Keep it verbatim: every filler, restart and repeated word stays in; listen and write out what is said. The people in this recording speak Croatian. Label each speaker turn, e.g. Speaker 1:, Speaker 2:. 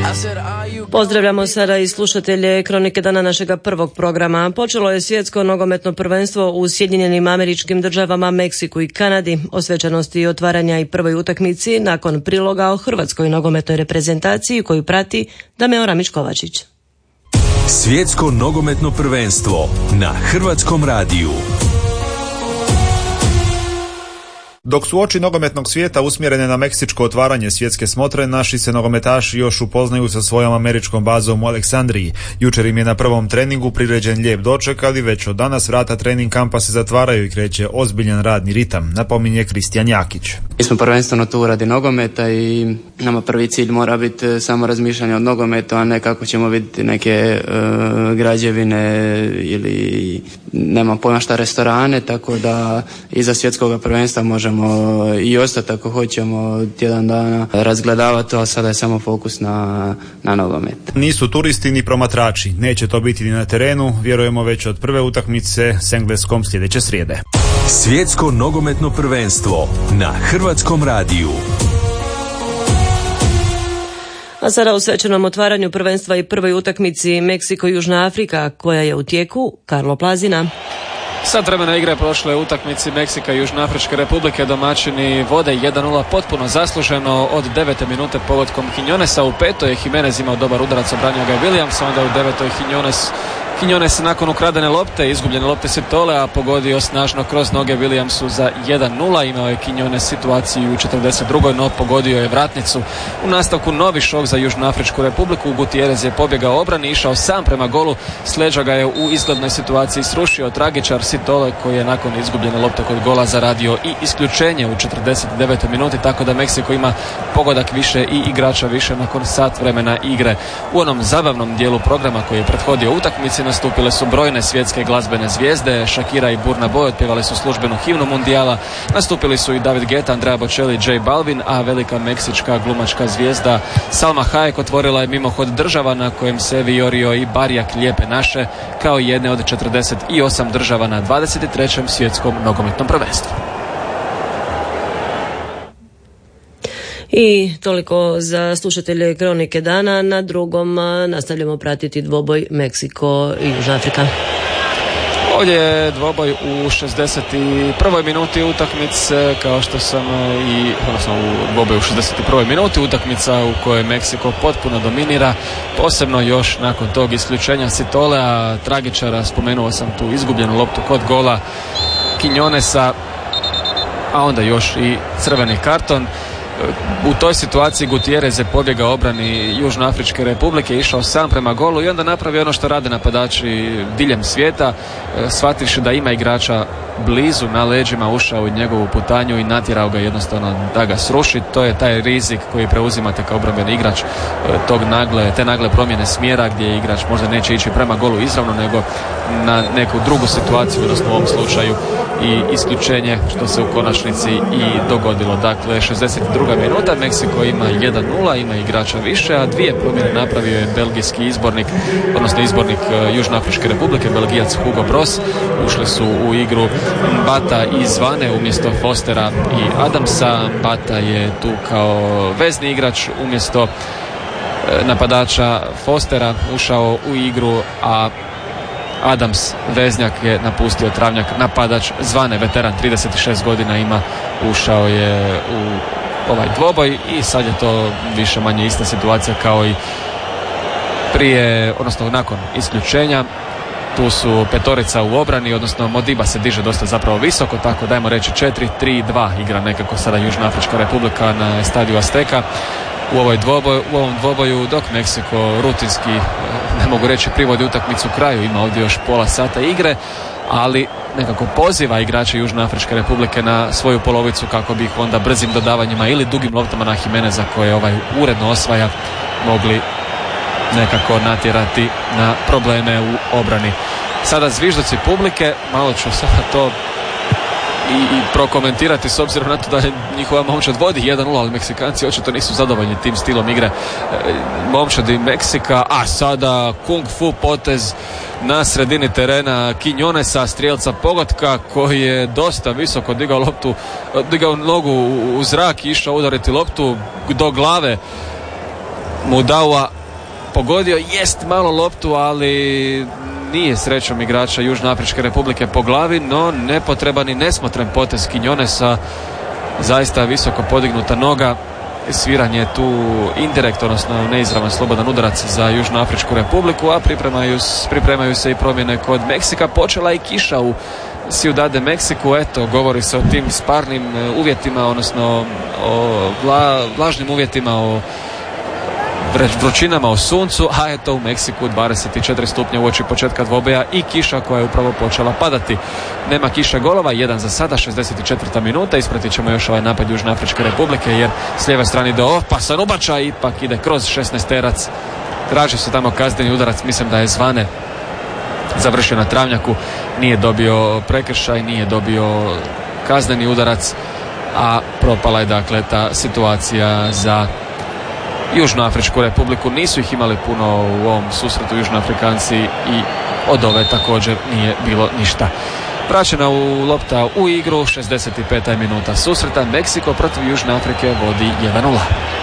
Speaker 1: Pozdravljamo sada i slušatelje Kronike dana našega prvog programa. Počelo je svjetsko nogometno prvenstvo u Sjedinjenim Američkim Državama, Meksiku i Kanadi. O svečanosti otvaranja i prvoj utakmici nakon priloga o hrvatskoj nogometnoj reprezentaciji koju prati Dameo Ramić-Kovačić.
Speaker 2: Svjetsko nogometno prvenstvo na Hrvatskom radiju.
Speaker 3: Dok su oči nogometnog svijeta usmjerene na meksičko otvaranje svjetske smotre, naši se nogometaši još upoznaju sa svojom američkom bazom u Aleksandriji. Jučer im je na prvom treningu priređen lijep doček, ali već od danas vrata trening kampa se zatvaraju i kreće ozbiljan radni ritam, napominje Kristijan Jakić.
Speaker 4: Mi smo prvenstveno tu radi nogometa i nama prvi cilj mora biti samo razmišljanje od nogometu, a ne kako ćemo vidjeti neke uh, građevine ili nema pojma šta restorane, tako da iza svjetskog prvenstva možemo i ostati ako hoćemo tjedan dana razgledavati, a sada je samo fokus na, na nogomet.
Speaker 3: Nisu turisti ni promatrači, neće to biti ni na terenu, vjerujemo već od prve utakmice s Engleskom sljedeće srijede.
Speaker 2: Svjetsko nogometno prvenstvo na Hrvatskom radiju.
Speaker 1: A sada u svečanom otvaranju prvenstva i prvoj utakmici Meksiko-Južna Afrika koja je u tijeku, Karlo Plazina.
Speaker 5: Sat vremena igre prošle utakmici Meksika i Južnoafričke Republike, domaćini vode jedan nula potpuno zasluženo od devete minute pogodkom Quinonesa. U petoj je Jimenez imao dobar udarac, obranio ga je Williams, onda u devetoj Quinones Quinones nakon ukradene lopte, izgubljene lopte Sitole, a pogodio snažno kroz noge Williamsu za jedan nula. Imao je Quinones situaciju u četrdeset drugoj no pogodio je vratnicu. U nastavku novi šok za Južnoafričku Republiku. Gutierrez je pobjegao obrani, išao sam prema golu, s leđa ga je u izglednoj situaciji srušio tragičar Sitole koji je nakon izgubljene lopte kod gola zaradio i isključenje u četrdeset devetoj minuti, tako da Meksiko ima pogodak više i igrača više nakon sat vremena igre. U onom zabavnom dijelu programa koji je prethodio utakmici nastupile su brojne svjetske glazbene zvijezde. Shakira i Burna Boy otpjevali su službenu himnu mundijala. Nastupili su i David Guetta, Andrea Bocelli, J Balvin, a velika meksička glumačka zvijezda Salma Hayek otvorila je mimohod država na kojem se vijorio i barjak Lijepe naše kao jedne od četrdeset osam država na dvadeset trećem svjetskom nogometnom prvenstvu.
Speaker 1: I toliko za slušatelje Kronike dana. Na drugom nastavljamo pratiti dvoboj Meksiko i Južna Afrika.
Speaker 5: Ovdje je dvoboj u šezdeset prvoj minuti utakmice, kao što sam i odnosno u dvoboj u šezdeset prvoj minuti utakmica u kojoj Meksiko potpuno dominira, posebno još nakon tog isključenja Sitolea, tragičara, spomenuo sam tu izgubljenu loptu kod gola Quinonesa, a onda još i crveni karton. U toj situaciji Gutierrez je pobjegao obrani Južnoafričke Republike, išao sam prema golu i onda napravio ono što rade napadači diljem svijeta, shvativši da ima igrača blizu na leđima, ušao u njegovu putanju i natjerao ga jednostavno da ga sruši. To je taj rizik koji preuzimate kao obrambeni igrač, tog nagle, te nagle promjene smjera gdje igrač možda neće ići prema golu izravno nego na neku drugu situaciju, odnosno u ovom slučaju i isključenje, što se u konačnici i dogodilo. Dakle, šezdeset druga minuta, Meksiko ima jedan nula, ima igrača više, a dvije promjene napravio je belgijski izbornik, odnosno izbornik Južnoafričke Republike, Belgijac Hugo Bross. Ušli su u igru Mbata i Zvane umjesto Fostera i Adamsa. Mbata je tu kao vezni igrač umjesto napadača Fostera ušao u igru, a Adams, veznjak, je napustio travnjak. Napadač Zvane, veteran, trideset šest godina ima, ušao je u ovaj dvoboj i sad je to više manje ista situacija kao i prije, odnosno nakon isključenja. Tu su petorica u obrani, odnosno Modiba se diže dosta zapravo visoko, tako dajmo reći četiri tri dva igra nekako sada Južnoafrička Republika na stadiju Azteka u, ovoj dvoboj, u ovom dvoboju, dok Meksiko rutinski, ne mogu reći privodi utakmicu kraju, ima ovdje još pola sata igre, ali nekako poziva igrače Južnoafričke Republike na svoju polovicu kako bi ih onda brzim dodavanjima ili dugim loptama na Jimeneza koje ovaj uredno osvaja mogli nekako natjerati na probleme u obrani. Sada zviždoci publike, malo ću sada to i, i prokomentirati s obzirom na to da njihova momčad vodi jedan nula, ali Meksikanci očito nisu zadovoljni tim stilom igre momčadi Meksika, a sada kung fu potez na sredini terena Quinonesa, strijelca pogotka, koji je dosta visoko digao loptu, digao nogu u zrak i išao udariti loptu do glave Mudaua pogodio jest malo loptu, ali nije srećom igrača Južnoafričke Republike po glavi, no nepotreban i nesmotren potez Quinonesa, zaista visoko podignuta noga, sviranje tu indirekt, odnosno neizravan slobodan udarac za Južnoafričku Republiku, a pripremaju, pripremaju se i promjene kod Meksika. Počela i kiša u Ciudad de Mexico, eto, govori se o tim sparnim uvjetima, odnosno o vla, vlažnim uvjetima, o vrućinama, o suncu, a eto u Meksiku dvadeset četiri stupnja uoči početka dvoboja i kiša koja je upravo počela padati. Nema kiša golova, jedan za sada, šezdeset četvrta minuta, ispratit ćemo još ovaj napad Južnoafričke Republike, jer s lijeve strane ide opasan ubačaj, ipak ide kroz šesnaesterac, traži se tamo kazneni udarac, mislim da je Zvane završio na travnjaku, nije dobio prekršaj, nije dobio kazneni udarac, a propala je dakle ta situacija za Južnoafričku Republiku. Nisu ih imali puno u ovom susretu Južnoafrikanci i od ove također nije bilo ništa. Vraćena u lopta u igru, šezdeset peta minuta susreta, Meksiko protiv Južne Afrike vodi jedan nula.